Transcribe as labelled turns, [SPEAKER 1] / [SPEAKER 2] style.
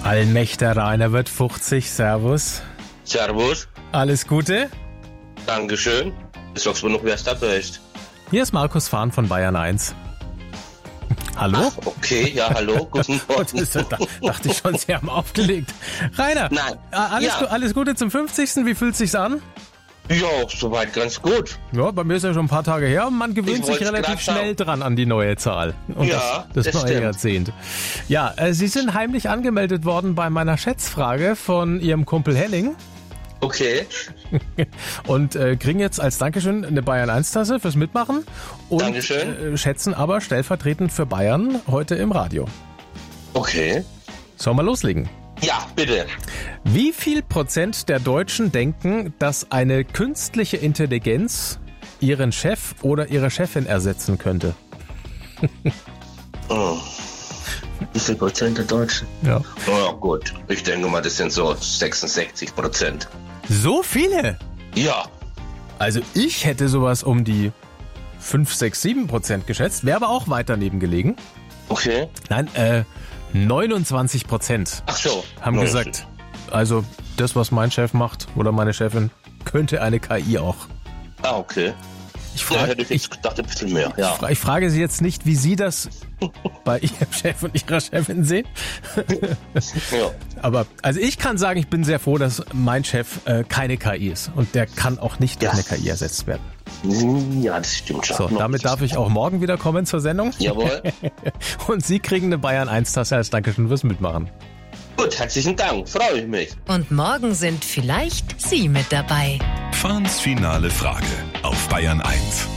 [SPEAKER 1] Allmächter Rainer wird 50. Servus.
[SPEAKER 2] Servus.
[SPEAKER 1] Alles Gute.
[SPEAKER 2] Dankeschön. Sagst du noch, wer es dabei ist?
[SPEAKER 1] Hier ist Markus Fahn von Bayern 1. Hallo?
[SPEAKER 2] Ach, okay, ja, hallo, guten Morgen.
[SPEAKER 1] Dachte ich schon, Sie haben aufgelegt. Rainer,
[SPEAKER 2] Nein.
[SPEAKER 1] Alles Gute zum 50. Wie fühlt sich's an?
[SPEAKER 2] Ja, soweit ganz gut.
[SPEAKER 1] Ja, bei mir ist ja schon ein paar Tage her und man gewöhnt
[SPEAKER 2] Ich
[SPEAKER 1] sich
[SPEAKER 2] wollt's
[SPEAKER 1] relativ
[SPEAKER 2] grad
[SPEAKER 1] schnell dran an die neue Zahl. Und
[SPEAKER 2] Ja,
[SPEAKER 1] das
[SPEAKER 2] das
[SPEAKER 1] neue
[SPEAKER 2] stimmt.
[SPEAKER 1] Jahrzehnt. Ja, Sie sind heimlich angemeldet worden bei meiner Schätzfrage von Ihrem Kumpel Henning.
[SPEAKER 2] Okay,
[SPEAKER 1] Und kriegen jetzt als Dankeschön eine Bayern 1-Tasse fürs Mitmachen und
[SPEAKER 2] Dankeschön.
[SPEAKER 1] Schätzen aber stellvertretend für Bayern heute im Radio.
[SPEAKER 2] okay.
[SPEAKER 1] Sollen wir loslegen?
[SPEAKER 2] Ja, bitte.
[SPEAKER 1] Wie viel Prozent der Deutschen denken, dass eine künstliche Intelligenz ihren Chef oder ihre Chefin ersetzen könnte?
[SPEAKER 2] Oh. Wie viel Prozent der Deutschen?
[SPEAKER 1] Ja.
[SPEAKER 2] Oh, gut. Ich denke mal, das sind so 66%.
[SPEAKER 1] So viele?
[SPEAKER 2] Ja.
[SPEAKER 1] Also ich hätte sowas um die 5, 6, 7% geschätzt, wäre aber auch weit daneben gelegen.
[SPEAKER 2] Okay.
[SPEAKER 1] Nein, 29%
[SPEAKER 2] Ach so.
[SPEAKER 1] haben gesagt, also das, was mein Chef macht oder meine Chefin, könnte eine KI auch.
[SPEAKER 2] Ah, okay.
[SPEAKER 1] Ich
[SPEAKER 2] Ja,
[SPEAKER 1] frage,
[SPEAKER 2] hätte ich jetzt gedacht, ein bisschen mehr. Ja.
[SPEAKER 1] ich frage Sie jetzt nicht, wie Sie das bei Ihrem Chef und Ihrer Chefin sehen.
[SPEAKER 2] Ja.
[SPEAKER 1] Aber also ich kann sagen, ich bin sehr froh, dass mein Chef keine KI ist. Und der kann auch nicht durch eine KI ersetzt werden.
[SPEAKER 2] Ja, das stimmt schon.
[SPEAKER 1] So, damit darf ich auch morgen wieder kommen zur Sendung.
[SPEAKER 2] Jawohl.
[SPEAKER 1] Und Sie kriegen eine Bayern 1-Tasse als Dankeschön fürs Mitmachen.
[SPEAKER 2] Gut, herzlichen Dank. Freue ich mich.
[SPEAKER 3] Und morgen sind vielleicht Sie mit dabei.
[SPEAKER 4] Fahns finale Frage auf Bayern 1.